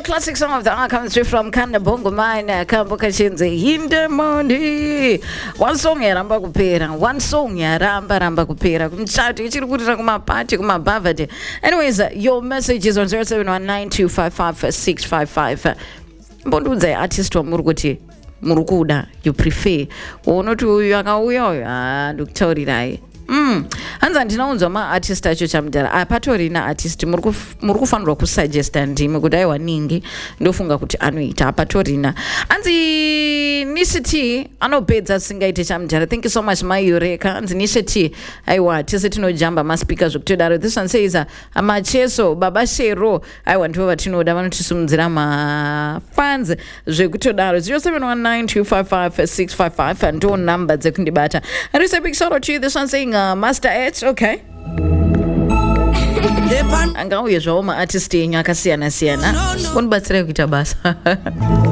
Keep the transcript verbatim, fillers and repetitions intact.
classic song of the hour comes straight from Kanda Bongo Mine, Kambo Kashinze, Hinde Mondi. One song yaramba kupera, one song yaramba ramba kupera. Kumchati, ichiri kutira kumapati, kumabavadi. Anyways, uh, your message is on zero seven one nine two five five six five five. Mbonduze artist wa murukuti, murukuda, you prefer. Ono tu yanga uyo, ah, Doctor Rai. Mm. Hanza ndinaunzwa ma artist acho chamdara apatori na artist muri kufanirwa kusuggesta ndimi kudai waningi ndofunga kuti anoita apatori na anzi Nishiti anopedza singaite chamdara. Thank you so much my Eureka. Anzi Nishiti aiwa tese tinojamba ma speakers zvokutodaro. This one says uh, macheso baba shero aiwa ndivo vatinoda vanotisimudzira ma fans zvekutodaro. Zero seven one nine two five five six five five ndo number dzekundibata. And it's a big shout out to you. This one saying Uh, Master H, okay. Anga uye zvawo ma artist yenyu akasiyana siyana. Unibatsire kuita basa.